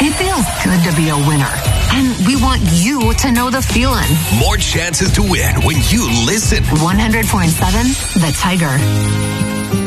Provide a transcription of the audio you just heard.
It feels good to be a winner. And we want you to know the feeling. More chances to win when you listen. 100.7 The Tiger.